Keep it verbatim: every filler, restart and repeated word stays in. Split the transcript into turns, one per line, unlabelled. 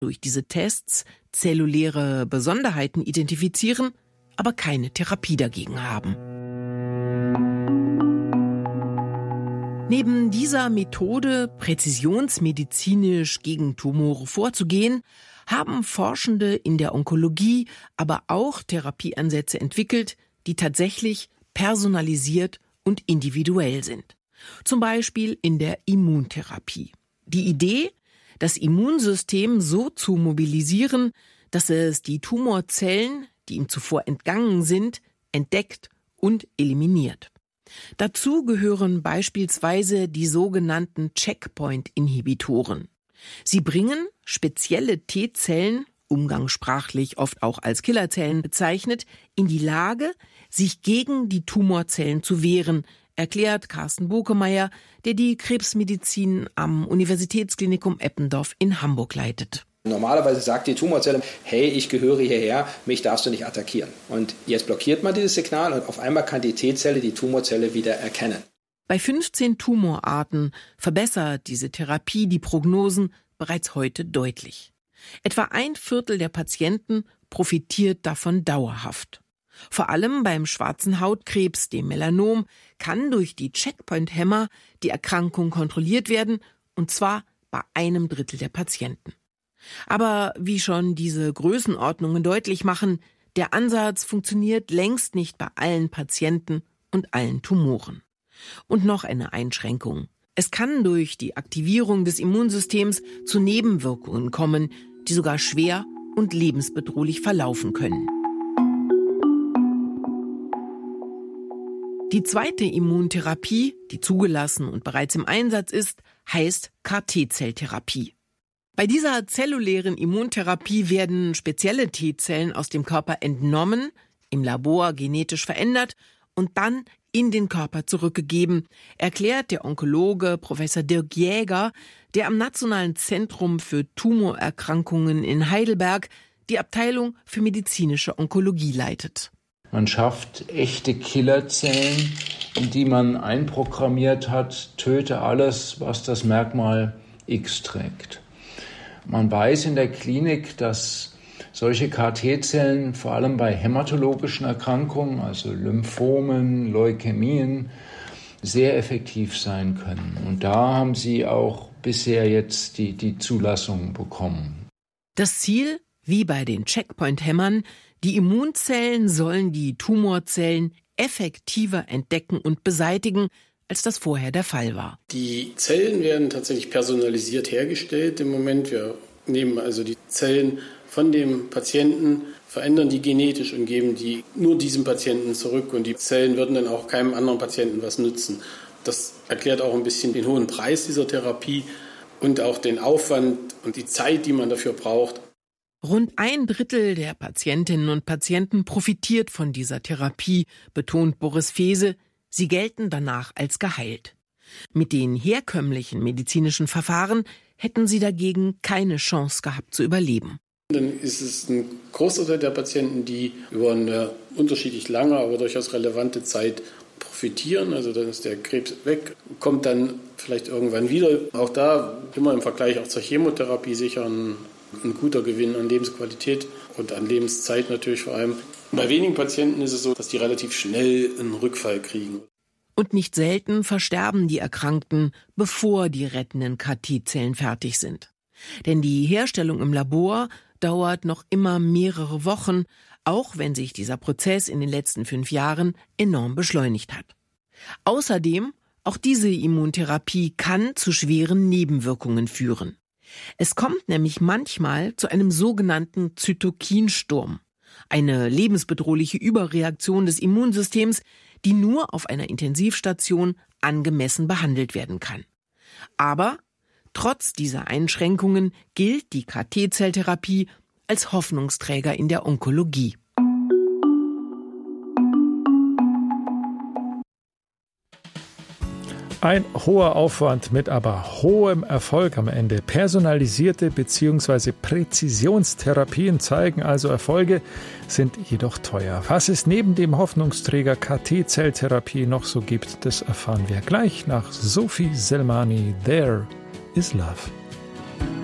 durch diese Tests zelluläre Besonderheiten identifizieren, aber keine Therapie dagegen haben. Neben dieser Methode, präzisionsmedizinisch gegen Tumore vorzugehen, haben Forschende in der Onkologie aber auch Therapieansätze entwickelt, die tatsächlich personalisiert und individuell sind. Zum Beispiel in der Immuntherapie. Die Idee, das Immunsystem so zu mobilisieren, dass es die Tumorzellen, die ihm zuvor entgangen sind, entdeckt und eliminiert. Dazu gehören beispielsweise die sogenannten Checkpoint-Inhibitoren. Sie bringen spezielle T-Zellen, umgangssprachlich oft auch als Killerzellen bezeichnet, in die Lage, sich gegen die Tumorzellen zu wehren, erklärt Carsten Bokemeyer, der die Krebsmedizin am Universitätsklinikum Eppendorf in Hamburg leitet.
Normalerweise sagt die Tumorzelle, hey, ich gehöre hierher, mich darfst du nicht attackieren. Und jetzt blockiert man dieses Signal und auf einmal kann die T-Zelle die Tumorzelle wieder erkennen.
Bei fünfzehn Tumorarten verbessert diese Therapie die Prognosen bereits heute deutlich. Etwa ein Viertel der Patienten profitiert davon dauerhaft. Vor allem beim schwarzen Hautkrebs, dem Melanom, kann durch die Checkpoint-Hämmer die Erkrankung kontrolliert werden, und zwar bei einem Drittel der Patienten. Aber wie schon diese Größenordnungen deutlich machen, der Ansatz funktioniert längst nicht bei allen Patienten und allen Tumoren. Und noch eine Einschränkung. Es kann durch die Aktivierung des Immunsystems zu Nebenwirkungen kommen, die sogar schwer und lebensbedrohlich verlaufen können. Die zweite Immuntherapie, die zugelassen und bereits im Einsatz ist, heißt K T-Zelltherapie. Bei dieser zellulären Immuntherapie werden spezielle T-Zellen aus dem Körper entnommen, im Labor genetisch verändert und dann in den Körper zurückgegeben, erklärt der Onkologe Professor Dirk Jäger, der am Nationalen Zentrum für Tumorerkrankungen in Heidelberg die Abteilung für medizinische Onkologie leitet.
Man schafft echte Killerzellen, in die man einprogrammiert hat, töte alles, was das Merkmal X trägt. Man weiß in der Klinik, dass solche K T-Zellen vor allem bei hämatologischen Erkrankungen, also Lymphomen, Leukämien, sehr effektiv sein können. Und da haben sie auch bisher jetzt die, die Zulassung bekommen.
Das Ziel, wie bei den Checkpoint-Hämmern, die Immunzellen sollen die Tumorzellen effektiver entdecken und beseitigen, als das vorher der Fall war.
Die Zellen werden tatsächlich personalisiert hergestellt im Moment. Wir nehmen also die Zellen von dem Patienten, verändern die genetisch und geben die nur diesem Patienten zurück. Und die Zellen würden dann auch keinem anderen Patienten was nützen. Das erklärt auch ein bisschen den hohen Preis dieser Therapie und auch den Aufwand und die Zeit, die man dafür braucht.
Rund ein Drittel der Patientinnen und Patienten profitiert von dieser Therapie, betont Boris Fehse. Sie gelten danach als geheilt. Mit den herkömmlichen medizinischen Verfahren hätten sie dagegen keine Chance gehabt zu überleben.
Dann ist es ein großer Teil der Patienten, die über eine unterschiedlich lange, aber durchaus relevante Zeit profitieren. Also dann ist der Krebs weg, kommt dann vielleicht irgendwann wieder. Auch da immer im Vergleich auch zur Chemotherapie sicher ein, ein guter Gewinn an Lebensqualität und an Lebenszeit natürlich vor allem. Bei wenigen Patienten ist es so, dass die relativ schnell einen Rückfall kriegen.
Und nicht selten versterben die Erkrankten, bevor die rettenden K T-Zellen fertig sind. Denn die Herstellung im Labor dauert noch immer mehrere Wochen, auch wenn sich dieser Prozess in den letzten fünf Jahren enorm beschleunigt hat. Außerdem, auch diese Immuntherapie kann zu schweren Nebenwirkungen führen. Es kommt nämlich manchmal zu einem sogenannten Zytokinsturm, eine lebensbedrohliche Überreaktion des Immunsystems, die nur auf einer Intensivstation angemessen behandelt werden kann. Aber trotz dieser Einschränkungen gilt die K T-Zelltherapie als Hoffnungsträger in der Onkologie.
Ein hoher Aufwand mit aber hohem Erfolg am Ende. Personalisierte bzw. Präzisionstherapien zeigen also Erfolge, sind jedoch teuer. Was es neben dem Hoffnungsträger K T-Zelltherapie noch so gibt, das erfahren wir gleich nach Sophie Selmani. There is Love.